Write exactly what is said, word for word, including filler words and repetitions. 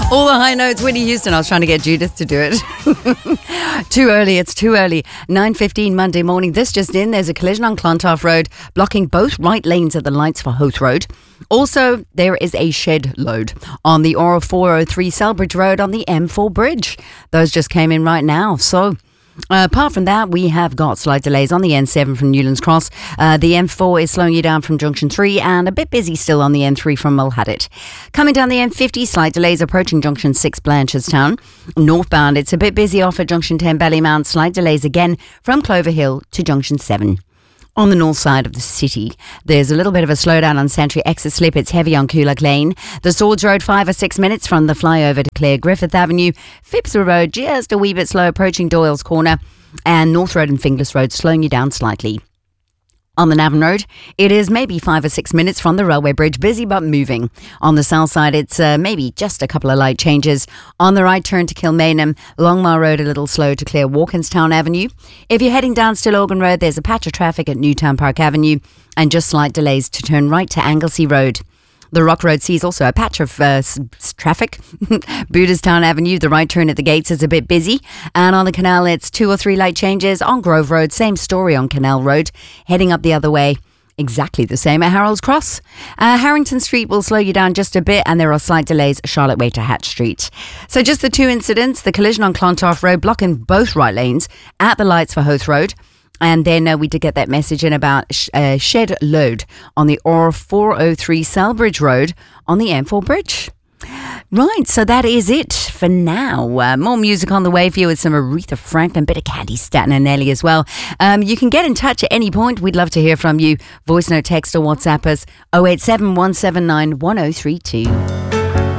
All the high notes, Whitney Houston. I was trying to get Judith to do it. Too early, it's too early. nine fifteen Monday morning. This just in, there's a collision on Clontarf Road, blocking both right lanes at the lights for Hoth Road. Also, there is a shed load on the R four oh three Selbridge Road on the M four bridge. Those just came in right now. So, Uh, apart from that, we have got slight delays on the N seven from Newlands Cross. Uh, the M four is slowing you down from Junction three and a bit busy still on the N three from Mulhadit. Coming down the N fifty, slight delays approaching Junction six Blanchardstown. Northbound, it's a bit busy off at Junction ten Ballymount. Slight delays again from Clover Hill to Junction seven. On the north side of the city, there's a little bit of a slowdown on Santry exit slip. It's heavy on Coolock Lane. The Swords Road, five or six minutes from the flyover to Clare Griffith Avenue. Phipps Road, just a wee bit slow approaching Doyle's Corner. And North Road and Finglas Road slowing you down slightly. On the Navan Road, it is maybe five or six minutes from the railway bridge, busy but moving. On the south side, it's uh, maybe just a couple of light changes. On the right, turn to Kilmainham. Longmire Road, a little slow to clear Walkinstown Avenue. If you're heading down Stillorgan Road, there's a patch of traffic at Newtown Park Avenue and just slight delays to turn right to Anglesey Road. The Rock Road sees also a patch of uh, s- s- traffic. Booterstown Avenue, the right turn at the gates is a bit busy. And on the canal, it's two or three light changes. On Grove Road, same story on Canal Road. Heading up the other way, exactly the same at Harold's Cross. Uh, Harrington Street will slow you down just a bit, and there are slight delays Charlotte Way to Hatch Street. So just the two incidents, the collision on Clontarf Road blocking both right lanes at the lights for Hoth Road. And then uh, we did get that message in about sh- uh, shed load on the R four oh three Selbridge Road on the M four bridge. Right, so that is it for now. Uh, more music on the way for you with some Aretha Franklin, bit of Candy Staten and Nelly as well. Um, you can get in touch at any point. We'd love to hear from you. Voice note, text or WhatsApp us oh eight seven, one seven nine, one oh three two.